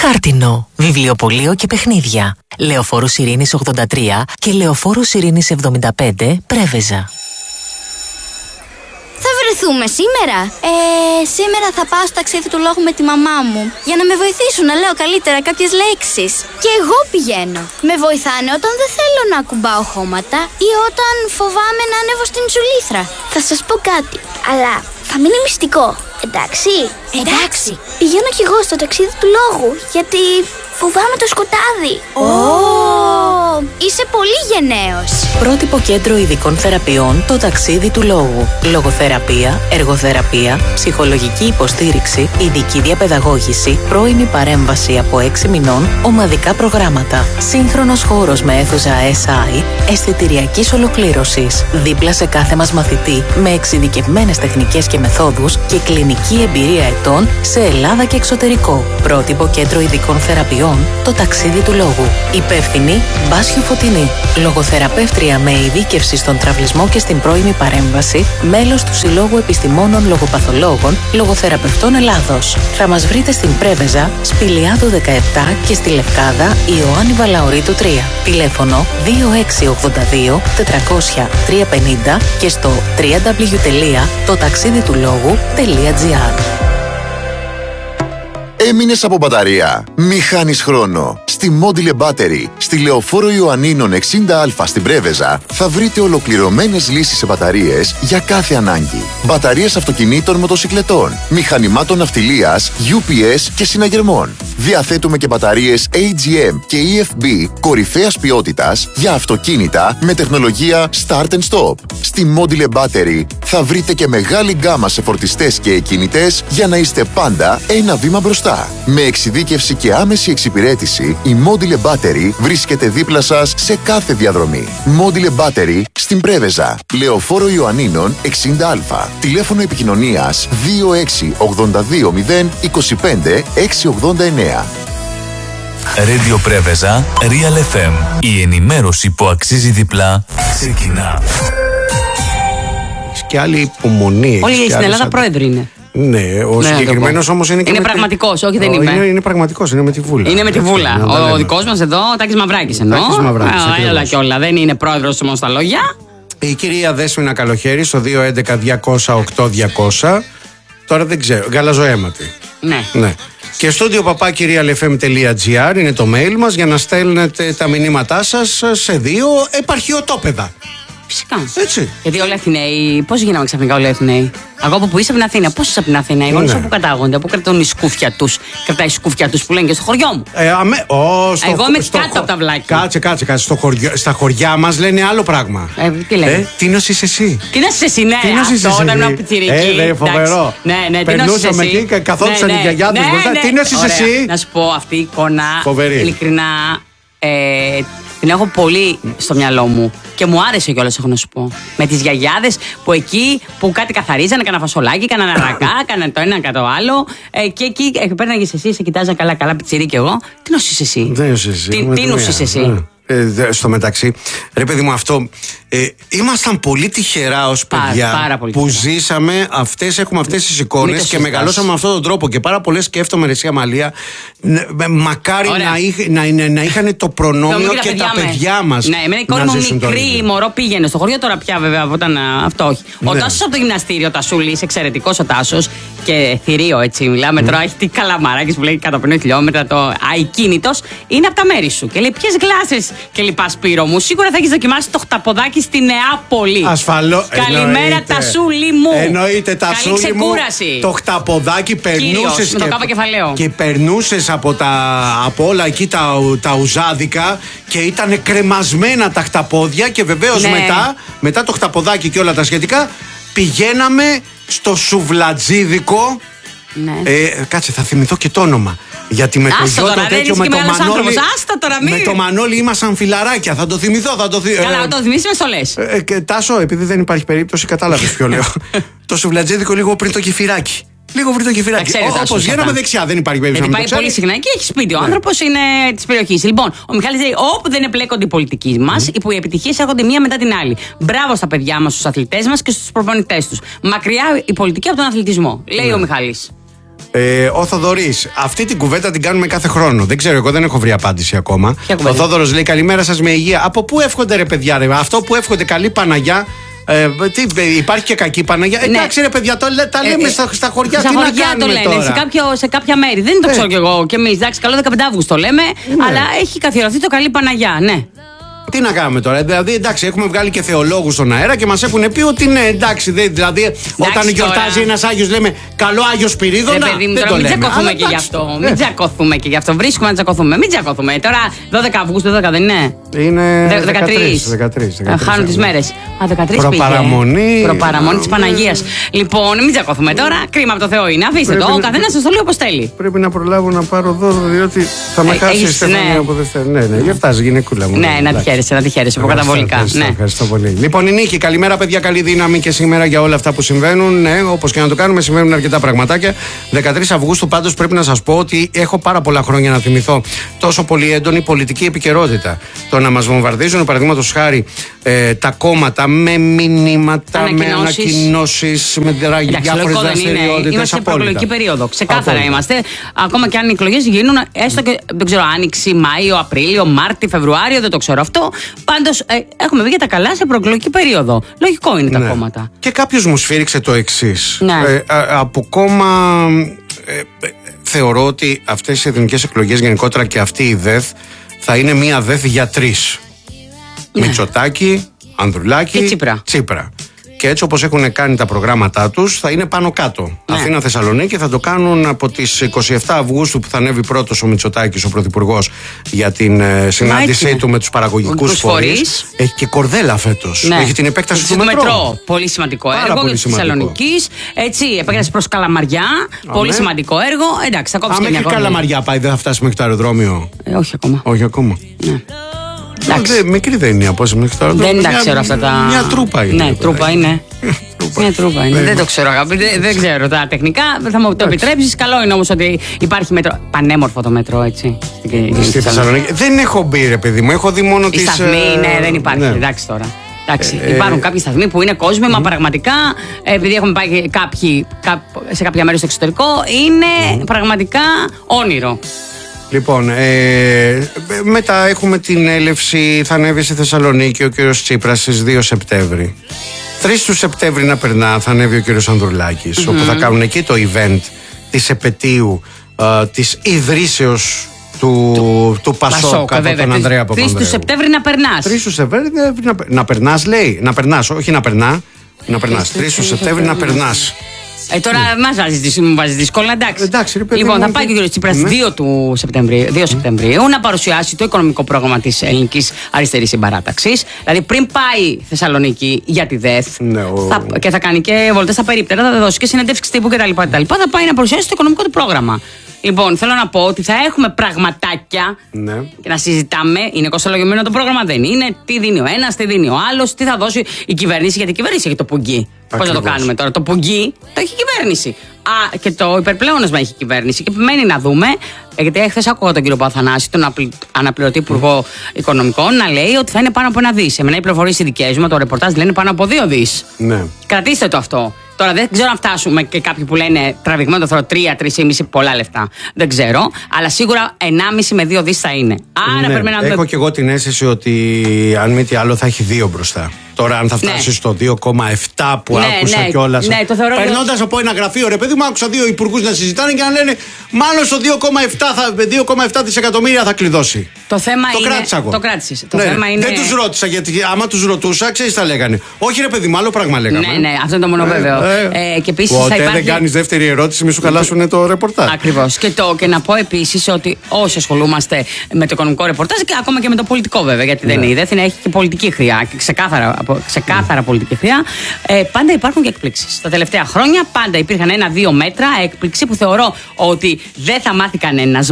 Χάρτινο, βιβλιοπωλείο και παιχνίδια. Λεωφόρου Ειρήνης 83 και Λεωφόρου Ειρήνης 75, Πρέβεζα. Θα βρεθούμε σήμερα? Σήμερα θα πάω στο ταξίδι του λόγου με τη μαμά μου για να με βοηθήσουν να λέω καλύτερα κάποιες λέξεις. Και εγώ πηγαίνω. Με βοηθάνε όταν δεν θέλω να ακουμπάω χώματα ή όταν φοβάμαι να ανέβω στην τσουλήθρα. Θα σας πω κάτι, αλλά θα μείνει μυστικό. Εντάξει? Εντάξει. Πηγαίνω κι εγώ στο ταξίδι του λόγου, γιατί φοβάμαι το σκοτάδι. Είσαι πολύ γενναίος. Πρότυπο Κέντρο Ειδικών Θεραπείων, το ταξίδι του λόγου. Λογοθεραπεία, εργοθεραπεία, ψυχολογική υποστήριξη, ειδική διαπαιδαγώγηση, πρώιμη παρέμβαση από 6 μηνών, ομαδικά προγράμματα. Σύγχρονος χώρος με αίθουσα SI, αισθητηριακής ολοκλήρωσης. Δίπλα σε κάθε μας μαθητή, με εξειδικευμένες τεχνικές και μεθόδους και κλινική εμπειρία ετών σε Ελλάδα και εξωτερικό. Πρότυπο Κέντρο Ειδικών Θεραπείων, το ταξίδι του λόγου. Υπεύθυνη Μπάσχιο Φωτεινή. Λογοθεραπεύτρια με ειδίκευση στον τραυλισμό και στην πρώιμη παρέμβαση, μέλος του Συλλόγου Επιστημόνων Λογοπαθολόγων Λογοθεραπευτών Ελλάδος. Θα μας βρείτε στην Πρέβεζα, Σπηλιάδο 17 και στη Λευκάδα Ιωάννη Βαλαωρίτου 3. Τηλέφωνο 2682 400 350 και στο www.totaxiditulogou.gr. Έμεινες από μπαταρία? Μη χάνεις χρόνο. Στη Module Battery, στη Λεωφόρο Ιωαννίνων 60Α στην Πρέβεζα, θα βρείτε ολοκληρωμένες λύσεις σε μπαταρίες για κάθε ανάγκη. Μπαταρίες αυτοκινήτων, μοτοσικλετών, μηχανημάτων ναυτιλίας, UPS και συναγερμών. Διαθέτουμε και μπαταρίες AGM και EFB κορυφαίας ποιότητας για αυτοκίνητα με τεχνολογία Start and Stop. Στη Module Battery θα βρείτε και μεγάλη γκάμα σε φορτιστές και εκκινητές για να είστε πάντα ένα βήμα μπροστά. Με εξειδίκευση και άμεση εξυπηρέτηση, η Module Battery βρίσκεται δίπλα σας σε κάθε διαδρομή. Module Battery στην Πρέβεζα, Λεωφόρο Ιωαννίνων 60Α. Τηλέφωνο επικοινωνίας 26820 25 689. Radio Πρέβεζα, Real FM. Η ενημέρωση που αξίζει διπλά ξεκινά. Έχεις και άλλη υπομονή. Όλοι στην Ελλάδα πρόεδροι είναι. Ναι, ο συγκεκριμένος όμως είναι και. Είναι πραγματικός, όχι δεν είμαι. Είναι πραγματικός, είναι με τη Βούλα. Είναι με τη Βούλα. Ο δικός μας εδώ, ο Τάκης Μαυράκης εννοώ. Έλα και όλα, δεν είναι πρόεδρος μόνο στα λόγια. Η κυρία Δέσποινα Καλοχέρη στο 211-200-8200. Τώρα δεν ξέρω, γαλαζοαίματη. Ναι. Και στούντιο papakirialfm.gr είναι το mail μας για να στέλνετε τα μηνύματά σας σε 2 επαρχιωτόπεδα. Φυσικά. Έτσι. Γιατί όλοι οι Αθηναίοι, πώς γίναμε ξαφνικά όλοι οι Αθηναίοι? Εγώ που είσαι από την Αθήνα, πώς είσαι από την Αθήνα? Οι γονείς όπου κατάγονται, πού κρατούν οι σκούφια τους? Κρατάει οι σκούφια τους που λένε και στο χωριό μου. Εγώ είμαι κάτω από τα βλάκια. Κάτσε. Στα χωριά μας λένε άλλο πράγμα. Τι λένε? Τίνος είσαι εσύ. Τίνος είσαι εσύ, ναι. Αυτό όταν ήμουν πιτσιρική. Ναι, φοβερό. Ναι, περνούσαμε εκεί και καθόντουσαν οι γιαγιάδες μπροστά. Τίνος είσαι εσύ. Να σου πω, αυτή η εικόνα ειλικρινά την έχω πολύ στο μυαλό μου και μου άρεσε κιόλας, έχω να σου πω. Με τις γιαγιάδες που εκεί που κάτι καθαρίζανε, κάνα φασολάκι, κάνα αρακά, κάνα το ένα κατά το άλλο. Και εκεί πέρναγες εσύ, σε κοιτάζα καλά, πιτσιρί κι εγώ. Τι νόσης εσύ? Τι νόσης εσύ? Στο μεταξύ, ρε παιδί μου, αυτό ήμασταν πολύ τυχερά ως παιδιά που ζήσαμε έχουμε αυτές τις εικόνες και μεγαλώσαμε με αυτόν τον τρόπο. Και πάρα πολλές σκέφτομαι, ρε Αμαλία, μακάρι να είχαν το προνόμιο και τα παιδιά μας. Ναι, εμένα η κόρη μου μικρή μωρό πήγαινε στο χωριό, τώρα πια βέβαια όταν αυτό όχι. Ο Τάσος από το γυμναστήριο, ο Τασούλης, εξαιρετικός ο Τάσος και θηρίο έτσι μιλάμε. Τώρα έχει τι καλαμαράκες που λέει 150 χιλιόμετρα, το αικίνητος, είναι από τα μέρη σου. Και λέει ποιες γλάσσες και λοιπά, Σπύρο μου. Σίγουρα θα έχεις δοκιμάσει το χταποδάκι στη Νεάπολη. Ασφαλώς. Καλημέρα, Τασούλη μου. Εννοείται, Τασούλη μου. Καλή ξεκούραση. Το χταποδάκι περνούσες και περνούσες από όλα εκεί τα ουζάδικα και ήταν κρεμασμένα τα χταπόδια και βεβαίως μετά το χταποδάκι και όλα τα σχετικά πηγαίναμε στο σουβλατζίδικο. Ναι. Κάτσε, θα θυμηθώ και το όνομα. Γιατί με το γιο το τέτοιο, με το Μανώλη ήμασταν φιλαράκια. Θα το θυμηθώ. Καλά, το θυμίσεις με στολές. Τάσο, επειδή δεν υπάρχει περίπτωση, κατάλαβες ποιο λέω. Το σουβλατζίδικο λίγο πριν το κεφυράκι. Λίγο πριν το κεφυράκι. Όπως γίναμε δεξιά, δεν υπάρχει περίπτωση. Γιατί πάει πολύ συχνά και έχει σπίτι. Ο άνθρωπος είναι της περιοχής. Λοιπόν, ο Μιχάλης λέει: όπου δεν εμπλέκονται οι πολιτικοί μας, που οι επιτυχίες έρχονται μία μετά την άλλη. Μπράβο στα παιδιά μας, στους αθλητές μας και στους προπονητές τους. Μακριά η πολιτική από τον αθλητισμό, λέει ο Μιχάλης. Ο Θοδωρής, αυτή την κουβέντα την κάνουμε κάθε χρόνο. Δεν ξέρω, εγώ δεν έχω βρει απάντηση ακόμα. Ο Θόδωρος λέει: καλημέρα σας, με υγεία. Από πού εύχονται, ρε παιδιά, ρε? Αυτό που εύχονται καλή Παναγιά. Υπάρχει και κακή Παναγιά. Εντάξει, ρε παιδιά, τα λέμε στα χωριά. Στα χωριά το λένε, τώρα. Σε κάποια μέρη. Δεν το ξέρω κι εγώ κι εμείς. Εντάξει, καλό 15 Αυγούστου το λέμε, αλλά έχει καθιερωθεί το καλή Παναγιά, ναι. Τι να κάνουμε τώρα, δηλαδή εντάξει, έχουμε βγάλει και θεολόγους στον αέρα και μας έχουν πει ότι ναι, εντάξει, δηλαδή όταν γιορτάζει ένας Άγιος λέμε καλό Άγιο Σπυρίδωνα. Δεν το λέμε. Μην τζακωθούμε και γι' αυτό. Μην τζακωθούμε και γι' αυτό. Βρίσκουμε να τζακωθούμε. Μην τζακωθούμε. Τώρα 12 Αυγούστου, 12 δεν είναι. Είναι 13. Χάνουν τις μέρες. 13 Προπαραμονή. Προπαραμονή της Παναγίας. Λοιπόν, μην τζακωθούμε τώρα. Κρίμα από το Θεό είναι. Αφήστε το. Ο καθένας σας το λέει όπως θέλει. Πρέπει να προλάβω να πάρω δώρο, διότι θα με χάσει η Στεφανία από Δευτέρα. Ναι, γιορτάζει γυναικούλα μου. Ναι, να τη χαίρεσαι αποκαταβολικά. Ευχαριστώ πολύ. Λοιπόν, η Νίκη, καλημέρα παιδιά, καλή δύναμη και σήμερα για όλα αυτά που συμβαίνουν. Ναι, όπως και να το κάνουμε, συμβαίνουν αρκετά πραγματάκια. 13 Αυγούστου πάντως πρέπει να σας πω ότι έχω πάρα πολλά χρόνια να θυμηθώ τόσο πολύ έντονη πολιτική επικαιρότητα. Το να μας βομβαρδίζουν, παραδείγματος χάρη, τα κόμματα με μηνύματα, με ανακοινώσεις, με διάφορες δραστηριότητες. Είμαστε σε προεκλογική περίοδο. Ξεκάθαρα είμαστε. Ακόμα και αν οι εκλογές γίνουν, έστω και δεν ξέρω, Άνοιξη, Μάιο, Απρίλιο, Μάρτι, Φεβρουάριο, δεν το ξέρω αυτό. Πάντως έχουμε βγει για τα καλά σε προεκλογική περίοδο. Λογικό είναι τα κόμματα. Και κάποιος μου σφύριξε το εξής. Ναι. Από κόμμα. Θεωρώ ότι αυτές οι εθνικές εκλογές γενικότερα και αυτή η ΔΕΘ θα είναι μία ΔΕΘ για τρεις. Ναι. Μητσοτάκη, Ανδρουλάκη, Τσίπρα. Και έτσι όπως έχουν κάνει τα προγράμματά τους θα είναι πάνω κάτω. Ναι. Αθήνα, Θεσσαλονίκη θα το κάνουν από τις 27 Αυγούστου που θα ανέβει πρώτος ο Μητσοτάκης, ο Πρωθυπουργός, για την συνάντησή του με τους παραγωγικούς φορείς. Έχει και κορδέλα φέτος. Ναι. Έχει την επέκταση του μετρό. Πολύ σημαντικό έργο της Θεσσαλονικής. Έτσι, επέκταση προς Καλαμαριά. Πολύ σημαντικό έργο. Εντάξει, θα κόψει και μια Καλαμαριά πάει, δεν θα φτάσει μέχρι το αεροδρόμιο. Όχι ακόμα. Ναι. Μικρή δεν είναι η απόσταση μέχρι τώρα. Δεν τα ξέρω αυτά τα. Μια τρούπα είναι. Ναι, τρούπα είναι. Μια τρούπα είναι. Δεν το ξέρω, αγαπητέ. Δεν ξέρω τα τεχνικά. Θα μου το επιτρέψεις. Καλό είναι όμως ότι υπάρχει μέτρο. Πανέμορφο το μέτρο, έτσι. Στη Θεσσαλονίκη. Δεν έχω μπει, ρε παιδί μου. Έχω δει μόνο τις. Η σταθμή, ναι, δεν υπάρχει. Εντάξει τώρα. Υπάρχουν κάποιοι σταθμοί που είναι κόσμημα, πραγματικά. Επειδή έχουμε πάει σε κάποια μέρη στο εξωτερικό, είναι πραγματικά όνειρο. Λοιπόν, μετά έχουμε την έλευση, θα ανέβει στη Θεσσαλονίκη ο κύριος Τσίπρας στις 2 Σεπτέμβρη. 3 του Σεπτέμβρη να περνά θα ανέβει ο κύριος Ανδρουλάκης, όπου θα κάνουν εκεί το event της επετείου της ιδρύσεως του Πασόκ από τον Ανδρέα Παπανδρέου. 3 του Σεπτέμβρη να περνάς. 3 του Σεπτέμβρη να περνάς, λέει. Να περνάς, όχι να περνά. Να περνάς. 3 του Σεπτέμβρη να περνάς. Τώρα μου βάζει δύσκολα, εντάξει. Ρε, λοιπόν, θα πάει και ο κ. Τσίπρας 2 Σεπτεμβρίου να παρουσιάσει το οικονομικό πρόγραμμα της Ελληνικής Αριστερής Συμπαράταξης. Δηλαδή, πριν πάει Θεσσαλονίκη για τη ΔΕΘ και θα κάνει και βολτές στα περίπτερα, θα δώσει και συνέντευξη τύπου κτλ. Θα πάει να παρουσιάσει το οικονομικό του πρόγραμμα. Λοιπόν, θέλω να πω ότι θα έχουμε πραγματάκια και να συζητάμε. Είναι κοστολογημένο το πρόγραμμα, δεν είναι. Τι δίνει ο ένας, τι δίνει ο άλλος, τι θα δώσει η κυβέρνηση. Γιατί η κυβέρνηση έχει το πουγγί. Πώς θα το κάνουμε τώρα? Το πουγγί το έχει η κυβέρνηση. Και το υπερπλεόνασμα έχει η κυβέρνηση. Και επιμένει να δούμε, γιατί χθες άκουγα τον κύριο Παθανάση, τον αναπληρωτή Υπουργό Οικονομικών, να λέει ότι θα είναι πάνω από 1 δις. Εμένα οι πληροφορίες οι δικές μου, το ρεπορτάζ λένε πάνω από 2 δις. Ναι. Κρατήστε το αυτό. Τώρα δεν ξέρω αν φτάσουμε και κάποιοι που λένε τραβηγμένο το θωρώ 3-3,5 πολλά λεφτά. Δεν ξέρω. Αλλά σίγουρα 1,5 με 2 δις θα είναι. Άρα πρέπει να δούμε. Έχω και εγώ την αίσθηση ότι αν μη τι άλλο θα έχει 2 μπροστά. Τώρα, αν θα φτάσει στο 2,7 που άκουσα κιόλας. Περνώντας από ένα γραφείο, ρε παιδί μου, άκουσα 2 υπουργούς να συζητάνε και να λένε μάλλον στο 2,7 δισεκατομμύρια θα κλειδώσει. Το θέμα το είναι. Κράτησα εγώ. Το κράτησες. Το θέμα είναι. Δεν τους ρώτησα, γιατί άμα τους ρωτούσα, ξέρεις τι θα λέγανε. Όχι, ρε παιδί μου, άλλο πράγμα λέγαμε. Ναι, αυτό είναι το μόνο βέβαιο. Και επίσης θα υπάρχει. Δεν κάνεις δεύτερη ερώτηση, μη σου χαλάσουν το ρεπορτάζ. Ακριβώς. Και να πω επίσης ότι όσοι ασχολούμαστε με το οικονομικό ρεπορτάζ και ακόμα και με το πολιτικό, βέβαια, γιατί δεν είναι. Δεν έχει και πολιτική χρειά. Ξεκάθαρα πολιτική χρειά. Πάντα υπάρχουν και εκπλήξεις. Τα τελευταία χρόνια πάντα υπήρχαν 1-2 μέτρα έκπληξη που θεωρώ ότι δεν θα μάθει κανένας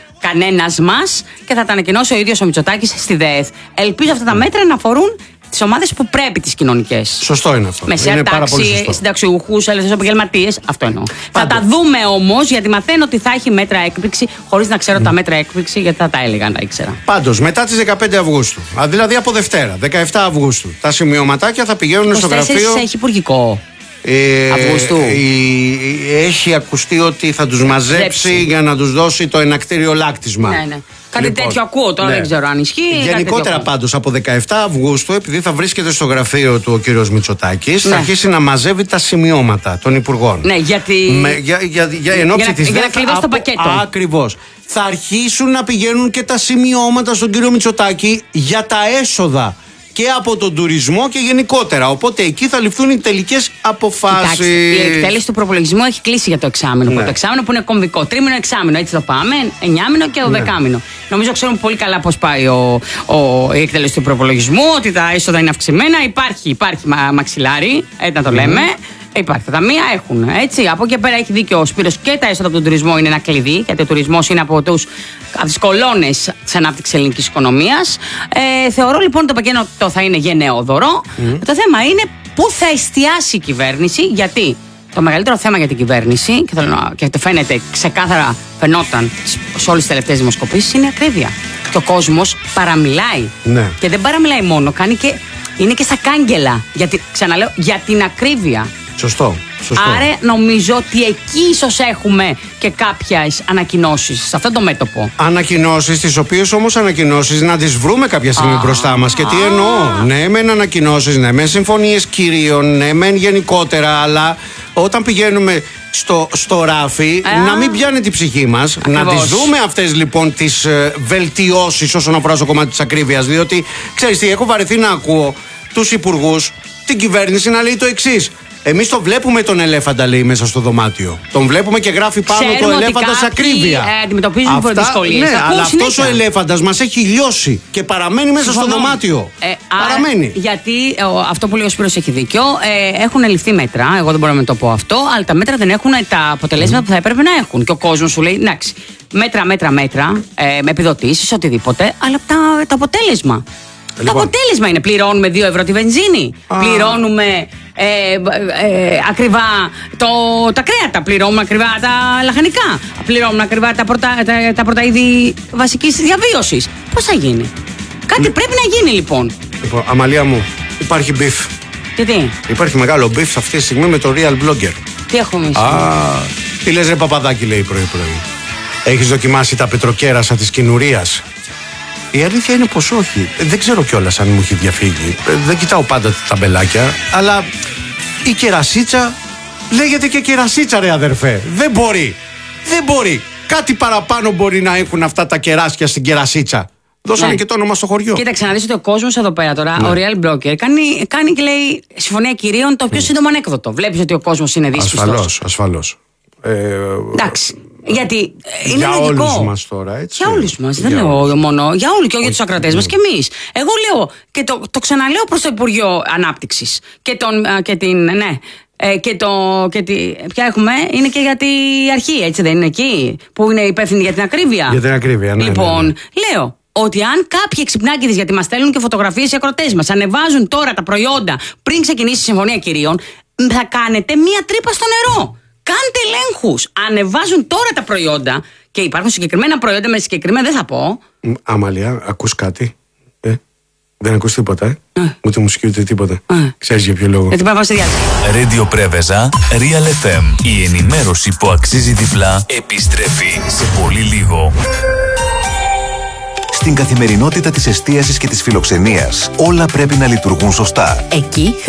μας και θα τα ανακοινώσει ο ίδιος ο Μητσοτάκης στη ΔΕΘ. Ελπίζω αυτά τα μέτρα να αφορούν τις ομάδες που πρέπει, τις κοινωνικές. Σωστό είναι αυτό. Μεσαία τάξη, συνταξιούχους, ελεύθερους επαγγελματίες. Αυτό εννοώ. Θα τα δούμε όμως, γιατί μαθαίνω ότι θα έχει μέτρα έκπληξη, χωρίς να ξέρω τα μέτρα έκπληξη, γιατί θα τα έλεγα να ήξερα. Πάντως, μετά τις 15 Αυγούστου, δηλαδή από Δευτέρα, 17 Αυγούστου, τα σημειωματάκια θα πηγαίνουν στο γραφείο. Έχει υπουργικό. Αυγούστου. Έχει ακουστεί ότι θα τους μαζέψει για να τους δώσει το ενακτήριο λάκτισμα. Ναι. Κάτι τέτοιο ακούω τώρα, δεν ξέρω αν ισχύει. Γενικότερα πάντως από 17 Αυγούστου, επειδή θα βρίσκεται στο γραφείο του ο κύριος Μητσοτάκης, θα αρχίσει να μαζεύει τα σημειώματα των υπουργών. Ναι, γιατί. Για ενόψει της για να κλειδώσει το πακέτο. Ακριβώς. Θα αρχίσουν να πηγαίνουν και τα σημειώματα στον κύριο Μητσοτάκη για τα έσοδα και από τον τουρισμό και γενικότερα. Οπότε εκεί θα ληφθούν οι τελικές αποφάσεις. Κοιτάξτε, η εκτέλεση του προπολογισμού έχει κλείσει για το εξάμηνο. Ναι. Το εξάμηνο που είναι κομβικό. Τρίμηνο, εξάμηνο. Έτσι το πάμε. 9μηνο και 12μηνο. Νομίζω ξέρουμε πολύ καλά πώς πάει η εκτέλεση του προπολογισμού. Ότι τα έσοδα είναι αυξημένα. Υπάρχει μαξιλάρι. Έτσι να το λέμε. Υπάρχει. Τα ταμεία έχουν. Έτσι. Από εκεί πέρα έχει δίκιο ο Σπύρος και τα έσοδα από τον τουρισμό είναι ένα κλειδί. Γιατί ο τουρισμός είναι από τις κολόνες της ανάπτυξης ελληνικής οικονομίας. Θεωρώ λοιπόν ότι το πακέτο θα είναι γενναιόδωρο. Το θέμα είναι πού θα εστιάσει η κυβέρνηση. Γιατί το μεγαλύτερο θέμα για την κυβέρνηση, και το φαίνεται ξεκάθαρα, φαινόταν σε όλες τις τελευταίες δημοσκοπήσεις, είναι η ακρίβεια. Και ο κόσμος παραμιλάει. Ναι. Και δεν παραμιλάει μόνο, είναι και στα κάγκελα. Ξαναλέω, για την ακρίβεια. Σωστό. Άρα νομίζω ότι εκεί ίσως έχουμε και κάποιες ανακοινώσεις σε αυτό το μέτωπο. Ανακοινώσεις, τις οποίες όμως ανακοινώσεις να τις βρούμε κάποια στιγμή μπροστά μας. Και τι εννοώ? Ναι, μεν ανακοινώσεις, ναι, μεν συμφωνίες κυρίων, ναι, μεν γενικότερα, αλλά όταν πηγαίνουμε στο ράφι, να μην πιάνει την ψυχή μας. Να τις δούμε αυτές λοιπόν τις βελτιώσεις όσον αφορά στο κομμάτι της ακρίβειας. Διότι ξέρεις τι, έχω βαρεθεί να ακούω τους υπουργούς, την κυβέρνηση να λέει το εξής. Εμείς το βλέπουμε τον ελέφαντα, λέει, μέσα στο δωμάτιο. Τον βλέπουμε και γράφει πάνω το ελέφαντας ακρίβεια. Αντιμετωπίζουν δυσκολίες. Ναι, αλλά αυτός ο ελέφαντας μας έχει λιώσει και παραμένει μέσα στο δωμάτιο. Παραμένει. Γιατί αυτό που λέει ο Σπύρος έχει δίκιο. Έχουν ληφθεί μέτρα. Εγώ δεν μπορώ να το πω αυτό. Αλλά τα μέτρα δεν έχουν τα αποτελέσματα που θα έπρεπε να έχουν. Και ο κόσμος σου λέει, εντάξει, μέτρα, με επιδοτήσεις, οτιδήποτε. Αλλά το αποτέλεσμα. Λοιπόν. Το αποτέλεσμα είναι πληρώνουμε 2 ευρώ τη βενζίνη. Πληρώνουμε ακριβά τα κρέατα. Πληρώνουμε ακριβά τα λαχανικά. Πληρώνουμε ακριβά τα πρώτα είδη βασικής διαβίωσης. Πώς θα γίνει? Κάτι πρέπει να γίνει λοιπόν. Αμαλία μου, υπάρχει μπιφ. Τι? Υπάρχει μεγάλο μπιφ αυτή τη στιγμή με το Real Blogger. Τι έχουμε εμείς? Τι λες ρε Παπαδάκη, λέει πρωί-πρωί. Έχεις δοκιμάσει τα πετροκέρασσα της Κινουρίας? Η αλήθεια είναι πως όχι. Δεν ξέρω κιόλας αν μου έχει διαφύγει. Δεν κοιτάω πάντα τα ταμπελάκια. Αλλά η κερασίτσα λέγεται και κερασίτσα, ρε αδερφέ. Δεν μπορεί. Κάτι παραπάνω μπορεί να έχουν αυτά τα κεράσια στην κερασίτσα. Δώσανε και το όνομα στο χωριό. Κοίταξε να δεις ότι ο κόσμος εδώ πέρα τώρα, ο Real Blogger, κάνει και λέει συμφωνία κυρίων το πιο σύντομο ανέκδοτο. Βλέπεις ότι ο κόσμος είναι δύσπιστος. Ασφαλώς. Εντάξει. Γιατί είναι για λογικό. Όλους μας τώρα, έτσι. Για όλους μας, δεν λέω μόνο. Για όλους και για τους ακροατές μας και εμείς. Εγώ λέω και το ξαναλέω προς το Υπουργείο Ανάπτυξης ποια έχουμε, είναι και για την αρχή, έτσι δεν είναι εκεί, που είναι υπεύθυνη για την ακρίβεια. Για την ακρίβεια, ναι. Λοιπόν, λέω ότι αν κάποιοι εξυπνάκηδες, γιατί μας στέλνουν και φωτογραφίες οι ακροατές μας, ανεβάζουν τώρα τα προϊόντα πριν ξεκινήσει η συμφωνία κυρίων, θα κάνετε μία τρύπα στο νερό. Κάντε ελέγχους. Ανεβάζουν τώρα τα προϊόντα και υπάρχουν συγκεκριμένα προϊόντα με συγκεκριμένα, δεν θα πω. Αμαλία, ακούς κάτι? Δεν ακούς τίποτα, ούτε μουσική ούτε τίποτα. Ξέρεις για ποιο λόγο? Γιατί πάμε στη διάθεση. Radio Πρέβεζα, Real FM. Η ενημέρωση που αξίζει διπλά επιστρέφει σε πολύ λίγο. Στην καθημερινότητα της εστίασης και της φιλοξενίας, όλα πρέπει να λειτουργούν σωστά. Εκεί